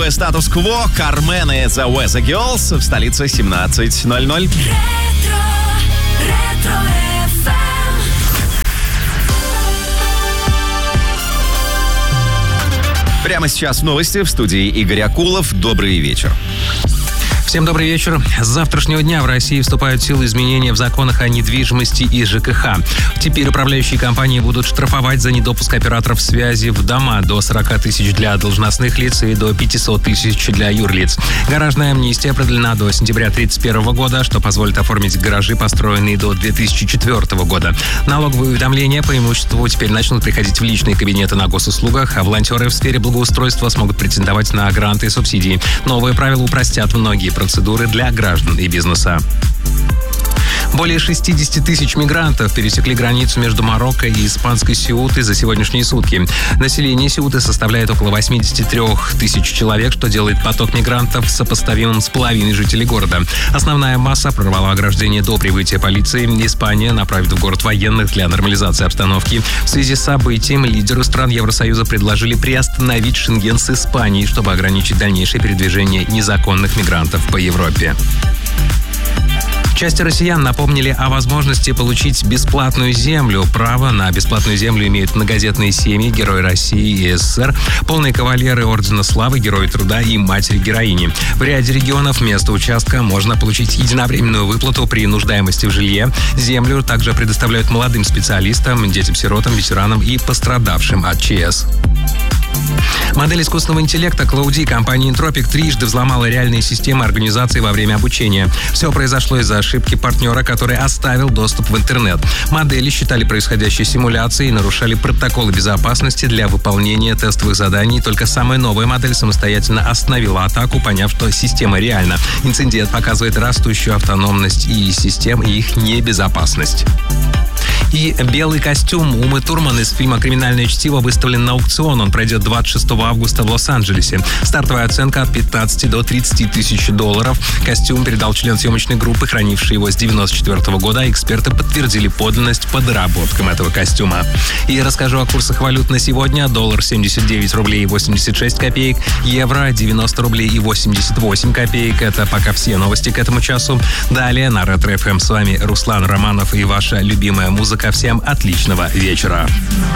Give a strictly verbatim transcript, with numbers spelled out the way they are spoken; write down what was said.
Такое статус-кво. Кармен и The Weather Girls в столице семнадцать ноль ноль. Ретро, ретро эф эм. Прямо сейчас новости в студии Игорь Акулов. Добрый вечер. Всем добрый вечер. С завтрашнего дня в России вступают в силу изменения в законах о недвижимости и ЖКХ. Теперь управляющие компании будут штрафовать за недопуск операторов связи в дома до сорок тысяч для должностных лиц и до пятьсот тысяч для юрлиц. Гаражная амнистия продлена до сентября тридцать первого года, что позволит оформить гаражи, построенные до две тысячи четвёртого года. Налоговые уведомления по имуществу теперь начнут приходить в личные кабинеты на госуслугах, а волонтеры в сфере благоустройства смогут претендовать на гранты и субсидии. Новые правила упростят многие процедуры для граждан и бизнеса. Более шестьдесят тысяч мигрантов пересекли границу между Марокко и испанской Сеутой за сегодняшние сутки. Население Сеуты составляет около восемьдесят три тысяч человек, что делает поток мигрантов сопоставимым с половиной жителей города. Основная масса прорвала ограждение до прибытия полиции. Испания направит в город военных для нормализации обстановки. В связи с событием лидеры стран Евросоюза предложили приостановить Шенген с Испанией, чтобы ограничить дальнейшее передвижение незаконных мигрантов по Европе. Части россиян напомнили о возможности получить бесплатную землю. Право на бесплатную землю имеют многодетные семьи, герои России и СССР, полные кавалеры Ордена Славы, герои труда и матери-героини. В ряде регионов вместо участка можно получить единовременную выплату при нуждаемости в жилье. Землю также предоставляют молодым специалистам, детям-сиротам, ветеранам и пострадавшим от ЧС. Модель искусственного интеллекта Клауди компании Anthropic трижды взломала реальные системы организации во время обучения. Все произошло из-за ошибки партнера, который оставил доступ в интернет. Модели считали происходящей симуляцией и нарушали протоколы безопасности для выполнения тестовых заданий. Только самая новая модель самостоятельно остановила атаку, поняв, что система реальна. Инцидент показывает растущую автономность и систем и их небезопасность. И белый костюм Умы Турман из фильма «Криминальное чтиво» выставлен на аукцион. Он пройдет двадцать шестого августа в Лос-Анджелесе. Стартовая оценка от пятнадцати до тридцати тысяч долларов. Костюм передал член съемочной группы, хранивший его с девяносто четвёртого года. Эксперты подтвердили подлинность по доработкам этого костюма. И расскажу о курсах валют на сегодня. Доллар семьдесят девять рублей и восемьдесят шесть копеек. Евро девяносто рублей и восемьдесят восемь копеек. Это пока все новости к этому часу. Далее на Ретро эф эм с вами Руслан Романов и ваша любимая музыка. Всем отличного вечера.